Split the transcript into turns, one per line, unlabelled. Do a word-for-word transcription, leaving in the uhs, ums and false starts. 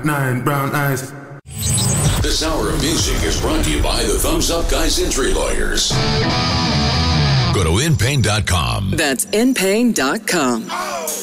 Nine brown eyes.
This hour of music is brought to you by the Thumbs Up Guys Injury Lawyers. Go to in pain dot com.
That's in pain dot com.